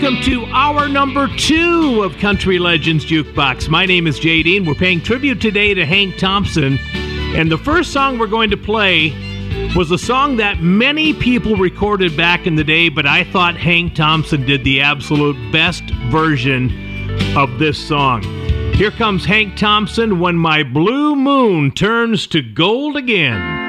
Welcome to hour number 2 of Country Legends Jukebox. My name is Jay Dean. We're paying tribute today to Hank Thompson. And the first song we're going to play was a song that many people recorded back in the day, but I thought Hank Thompson did the absolute best version of this song. Here comes Hank Thompson, When My Blue Moon Turns to Gold Again.